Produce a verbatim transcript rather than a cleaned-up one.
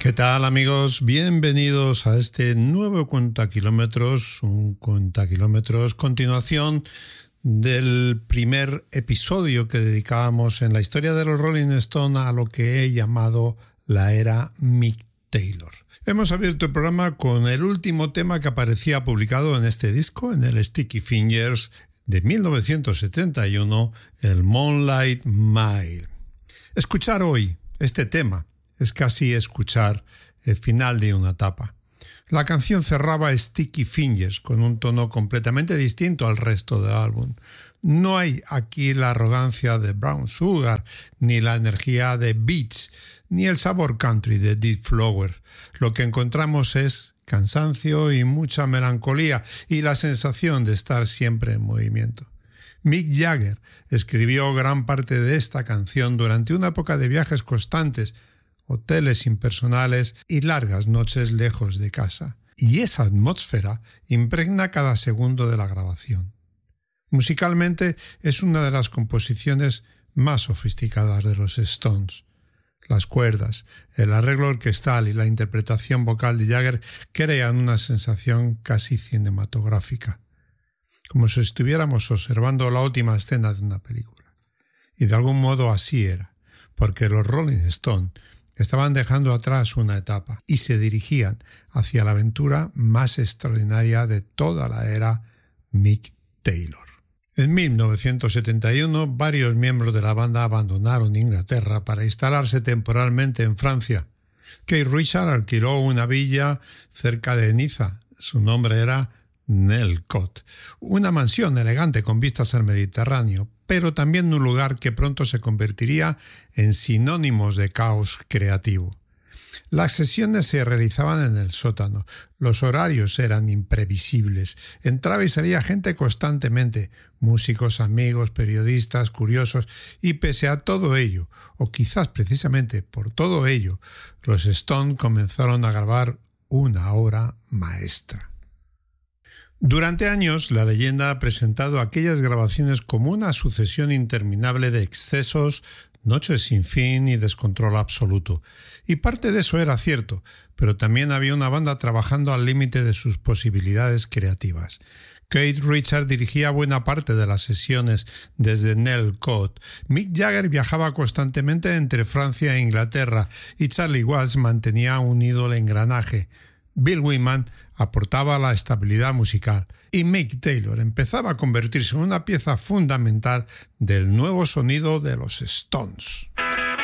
¿Qué tal, amigos? Bienvenidos a este nuevo Cuentakilómetros, un Cuentakilómetros continuación del primer episodio que dedicábamos en la historia de los Rolling Stones a lo que he llamado la era Mick Taylor. Hemos abierto el programa con el último tema que aparecía publicado en este disco, en el Sticky Fingers de mil novecientos setenta y uno, el Moonlight Mile. Escuchar hoy este tema es casi escuchar el final de una etapa. La canción cerraba Sticky Fingers con un tono completamente distinto al resto del álbum. No hay aquí la arrogancia de Brown Sugar, ni la energía de Beach, ni el sabor country de Deep Flower. Lo que encontramos es cansancio y mucha melancolía y la sensación de estar siempre en movimiento. Mick Jagger escribió gran parte de esta canción durante una época de viajes constantes, hoteles impersonales y largas noches lejos de casa. Y esa atmósfera impregna cada segundo de la grabación. Musicalmente es una de las composiciones más sofisticadas de los Stones. Las cuerdas, el arreglo orquestal y la interpretación vocal de Jagger crean una sensación casi cinematográfica, como si estuviéramos observando la última escena de una película. Y de algún modo así era, porque los Rolling Stones estaban dejando atrás una etapa y se dirigían hacia la aventura más extraordinaria de toda la era Mick Taylor. En mil novecientos setenta y uno, varios miembros de la banda abandonaron Inglaterra para instalarse temporalmente en Francia. Keith Richards alquiló una villa cerca de Niza. Su nombre era Nelcott, una mansión elegante con vistas al Mediterráneo, pero también un lugar que pronto se convertiría en sinónimos de caos creativo. Las sesiones se realizaban en el sótano, los horarios eran imprevisibles, entraba y salía gente constantemente, músicos, amigos, periodistas, curiosos, y pese a todo ello, o quizás precisamente por todo ello, los Stones comenzaron a grabar una obra maestra. Durante años, la leyenda ha presentado aquellas grabaciones como una sucesión interminable de excesos, noches sin fin y descontrol absoluto. Y parte de eso era cierto, pero también había una banda trabajando al límite de sus posibilidades creativas. Keith Richards dirigía buena parte de las sesiones desde Nelcott. Mick Jagger viajaba constantemente entre Francia e Inglaterra y Charlie Watts mantenía unido el engranaje. Bill Wyman aportaba la estabilidad musical y Mick Taylor empezaba a convertirse en una pieza fundamental del nuevo sonido de los Stones.